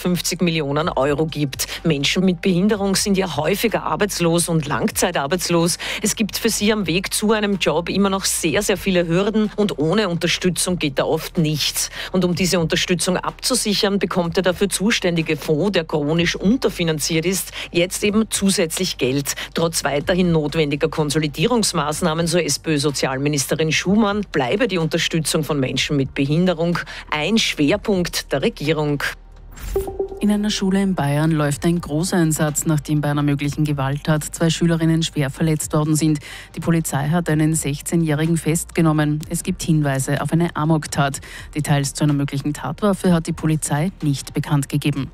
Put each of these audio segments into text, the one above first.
250 Millionen Euro gibt. Menschen mit Behinderung sind ja häufiger arbeitslos und langzeitarbeitslos. Es gibt für sie am Weg zu einem Job immer noch sehr, sehr viele Hürden und ohne Unterstützung geht da oft nichts. Und um diese Unterstützung abzusichern, bekommt der dafür zuständige Fonds, der chronisch unterfinanziert ist, jetzt eben zusätzlich Geld. Trotz weiterhin notwendiger Konsolidierungsmaßnahmen, so SPÖ-Sozialministerin Schumann, bleibe die Unterstützung von Menschen mit Behinderung ein Schwerpunkt der Regierung. In einer Schule in Bayern läuft ein Großeinsatz, nachdem bei einer möglichen Gewalttat 2 Schülerinnen schwer verletzt worden sind. Die Polizei hat einen 16-Jährigen festgenommen. Es gibt Hinweise auf eine Amoktat. Details zu einer möglichen Tatwaffe hat die Polizei nicht bekannt gegeben.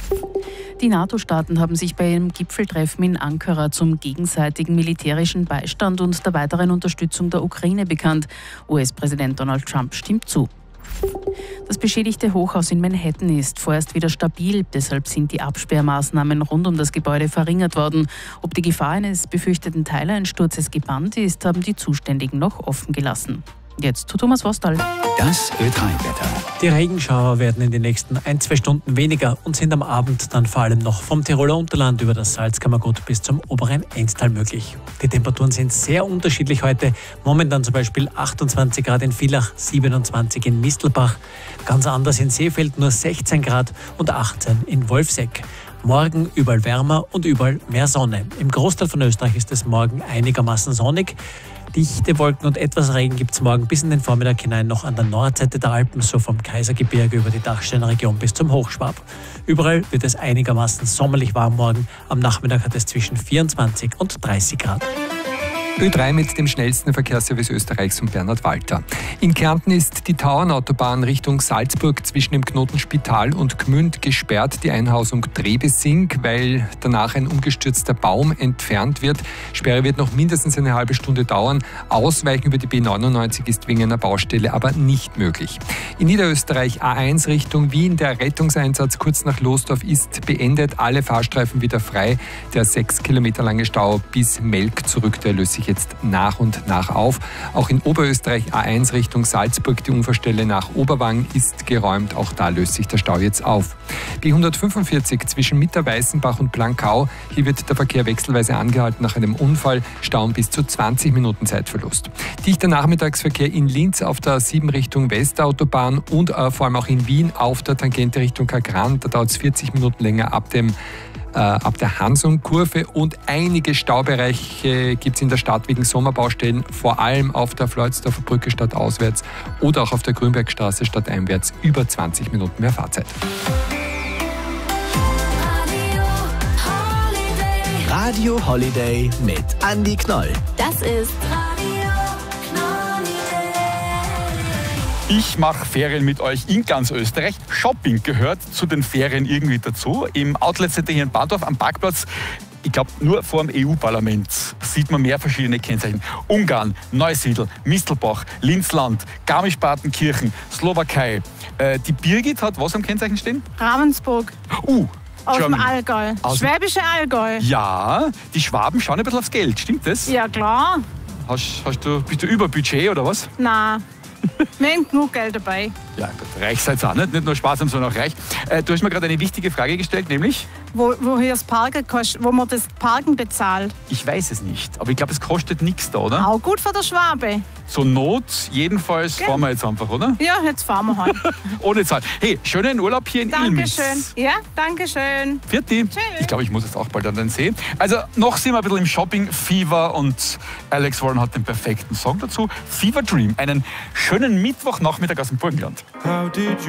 Die NATO-Staaten haben sich bei ihrem Gipfeltreffen in Ankara zum gegenseitigen militärischen Beistand und der weiteren Unterstützung der Ukraine bekannt. US-Präsident Donald Trump stimmt zu. Das beschädigte Hochhaus in Manhattan ist vorerst wieder stabil. Deshalb sind die Absperrmaßnahmen rund um das Gebäude verringert worden. Ob die Gefahr eines befürchteten Teileinsturzes gebannt ist, haben die Zuständigen noch offen gelassen. Jetzt zu Thomas Wostal. Das Ö3-Wetter. Die Regenschauer werden in den nächsten 1-2 Stunden weniger und sind am Abend dann vor allem noch vom Tiroler Unterland über das Salzkammergut bis zum oberen Enztal möglich. Die Temperaturen sind sehr unterschiedlich heute. Momentan zum Beispiel 28 Grad in Villach, 27 in Mistelbach. Ganz anders in Seefeld nur 16 Grad und 18 in Wolfsegg. Morgen überall wärmer und überall mehr Sonne. Im Großteil von Österreich ist es morgen einigermaßen sonnig. Dichte Wolken und etwas Regen gibt es morgen bis in den Vormittag hinein noch an der Nordseite der Alpen, so vom Kaisergebirge über die Dachsteiner Region bis zum Hochschwab. Überall wird es einigermaßen sommerlich warm morgen. Am Nachmittag hat es zwischen 24 und 30 Grad. Ö3 mit dem schnellsten Verkehrsservice Österreichs und Bernhard Walter. In Kärnten ist die Tauernautobahn Richtung Salzburg zwischen dem Knoten Spital und Gmünd gesperrt. Die Einhausung Trebesing, weil danach ein umgestürzter Baum entfernt wird. Sperre wird noch mindestens eine halbe Stunde dauern. Ausweichen über die B99 ist wegen einer Baustelle aber nicht möglich. In Niederösterreich A1 Richtung Wien. Der Rettungseinsatz kurz nach Lostorf ist beendet. Alle Fahrstreifen wieder frei. Der 6 Kilometer lange Stau bis Melk zurück, der löst sich jetzt nach und nach auf. Auch in Oberösterreich A1 Richtung Salzburg, die Unfallstelle nach Oberwang ist geräumt. Auch da löst sich der Stau jetzt auf. B145 zwischen Mitterweißenbach und Blankau. Hier wird der Verkehr wechselweise angehalten nach einem Unfall. Stauen bis zu 20 Minuten Zeitverlust. Dichter Nachmittagsverkehr in Linz auf der 7 Richtung Westautobahn und vor allem auch in Wien auf der Tangente Richtung Kagran. Da dauert es 40 Minuten länger ab der Hansung-Kurve und einige Staubereiche gibt es in der Stadt wegen Sommerbaustellen, vor allem auf der Floridsdorfer Brücke stadtauswärts oder auch auf der Grünbergstraße stadteinwärts über 20 Minuten mehr Fahrzeit. Radio Holiday mit Andi Knoll. Das ist Ich mache Ferien mit euch in ganz Österreich. Shopping gehört zu den Ferien irgendwie dazu. Im Outlet Center hier in Bahndorf am Parkplatz, ich glaube nur vor dem EU-Parlament, sieht man mehr verschiedene Kennzeichen. Ungarn, Neusiedl, Mistelbach, Linzland, Garmisch-Partenkirchen, Slowakei. Die Birgit hat was am Kennzeichen stehen? Ravensburg. Aus dem Allgäu. Schwäbische Allgäu. Ja, die Schwaben schauen ein bisschen aufs Geld, stimmt das? Ja, klar. Bist du über Budget oder was? Nein. Wir haben genug Geld dabei. Ja, gut, reich seid ihr auch nicht nur Spaß haben, sondern auch reich. Du hast mir gerade eine wichtige Frage gestellt, nämlich? Wo hier das Parken kostet, wo man das Parken bezahlt. Ich weiß es nicht, aber ich glaube, es kostet nichts da, oder? Auch gut für der Schwabe. Zur Not, jedenfalls fahren wir jetzt einfach, oder? Ja, jetzt fahren wir halt. Ohne Zeit. Hey, schönen Urlaub hier in Ilmitz. Dankeschön. Ja, dankeschön. Vierte. Ich glaube, ich muss jetzt auch bald an den See. Also, noch sind wir ein bisschen im Shopping-Fever und Alex Warren hat den perfekten Song dazu. Fever Dream, einen schönen Mittwochnachmittag aus dem Burgenland.